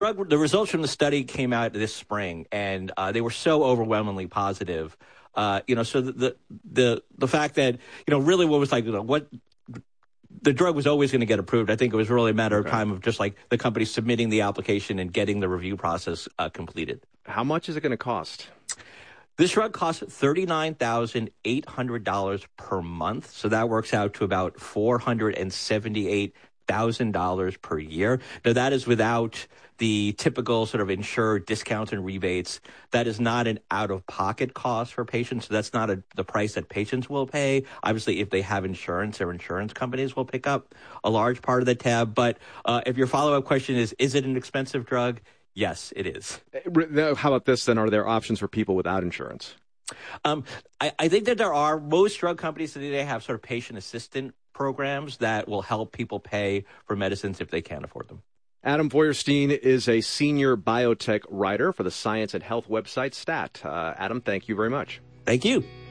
The results from the study came out this spring, and they were so overwhelmingly positive. So the fact that really what was what the drug was always going to get approved. I think it was really a matter of time of just like the company submitting the application and getting the review process completed. How much is it going to cost? This drug costs $39,800 per month, so that works out to about $478,000 per year. Now, that is without the typical sort of insured discounts and rebates. That is not an out-of-pocket cost for patients, so that's not the price that patients will pay. Obviously, if they have insurance, their insurance companies will pick up a large part of the tab. But if your follow-up question is it an expensive drug? Yes, it is. How about this, then? Are there options for people without insurance? I think that there are. Most drug companies today have sort of patient assistant programs that will help people pay for medicines if they can't afford them. Adam Feuerstein is a senior biotech writer for the Science and Health website STAT. Adam, thank you very much. Thank you.